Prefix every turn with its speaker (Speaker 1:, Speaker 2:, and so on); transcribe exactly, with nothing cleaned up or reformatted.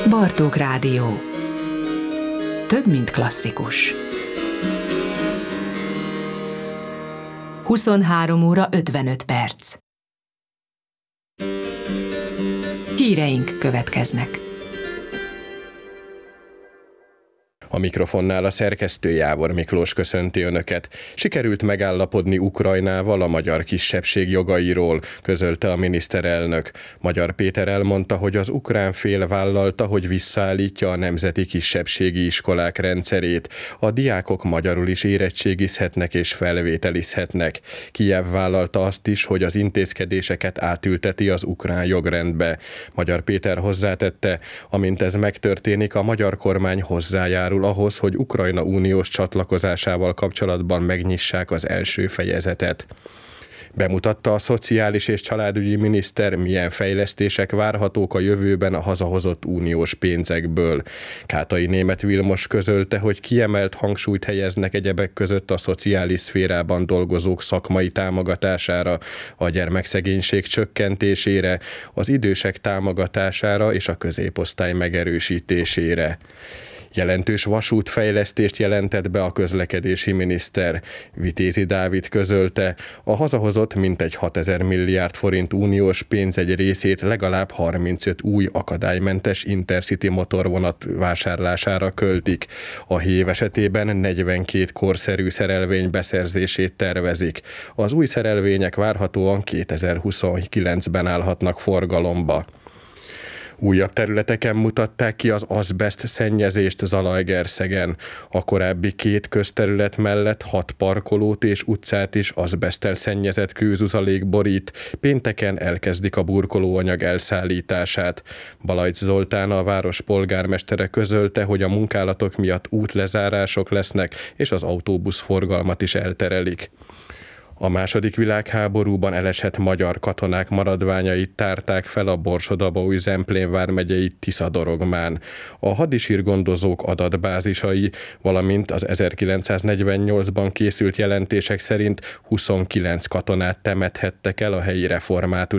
Speaker 1: Bartók Rádió. Több, mint klasszikus. huszonhárom óra ötvenöt perc. Híreink következnek.
Speaker 2: A mikrofonnál a szerkesztő Jávor Miklós köszönti Önöket. Sikerült megállapodni Ukrajnával a magyar kisebbség jogairól, közölte a miniszterelnök. Magyar Péter elmondta, hogy az ukrán fél vállalta, hogy visszaállítja a nemzeti kisebbségi iskolák rendszerét. A diákok magyarul is érettségizhetnek és felvételizhetnek. Kijev vállalta azt is, hogy az intézkedéseket átülteti az ukrán jogrendbe. Magyar Péter hozzátette, amint ez megtörténik, a magyar kormány hozzájárul ahhoz, hogy Ukrajna uniós csatlakozásával kapcsolatban megnyissák az első fejezetet. Bemutatta a szociális és családügyi miniszter, milyen fejlesztések várhatók a jövőben a hazahozott uniós pénzekből. Kátai Németh Vilmos közölte, hogy kiemelt hangsúlyt helyeznek egyebek között a szociális szférában dolgozók szakmai támogatására, a gyermekszegénység csökkentésére, az idősek támogatására és a középosztály megerősítésére. Jelentős vasútfejlesztést jelentett be a közlekedési miniszter. Vitézi Dávid közölte, a hazahozott mintegy hatezer milliárd forint uniós pénz egy részét legalább harmincöt új akadálymentes Intercity motorvonat vásárlására költik. A hév esetében negyvenkét korszerű szerelvény beszerzését tervezik. Az új szerelvények várhatóan kétezer-huszonkilencben állhatnak forgalomba. Újabb területeken mutatták ki az azbeszt szennyezést Zalaegerszegen. A korábbi két közterület mellett hat parkolót és utcát is azbeszttel szennyezett kőzuzalék borít. Pénteken elkezdik a burkolóanyag elszállítását. Balajcs Zoltán, a város polgármestere közölte, hogy a munkálatok miatt útlezárások lesznek, és az autóbuszforgalmat is elterelik. A második világháborúban elesett magyar katonák maradványait tárták fel a Borsod-Abaúj-Zemplén vármegyei Tiszadorogmán. A hadisírgondozók adatbázisai, valamint az ezerkilencszáznegyvennyolcban készült jelentések szerint huszonkilenc katonát temethettek el a helyi református